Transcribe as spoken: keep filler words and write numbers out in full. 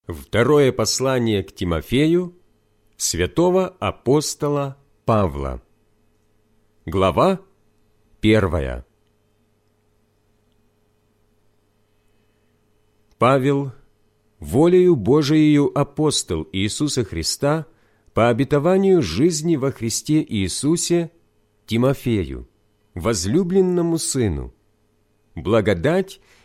Второе послание к Тимофею святого апостола Павла. Глава первая. Павел, волею Божиею апостол Иисуса Христа, по обетованию жизни во Христе Иисусе, Тимофею, возлюбленному сыну, благодать